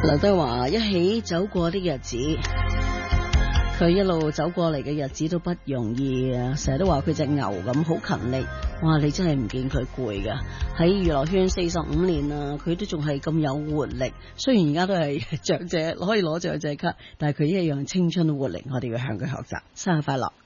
劉德華一起走過的日子，佢一路走過嚟嘅日子都不容易啊！成日都話佢隻牛咁好勤力，哇！你真係唔見佢攰噶。喺娛樂圈45年啦，佢都仲係咁有活力。雖然而家都係長者，可以攞長者卡，但係佢一樣青春活力，我哋要向佢學習。生日快樂！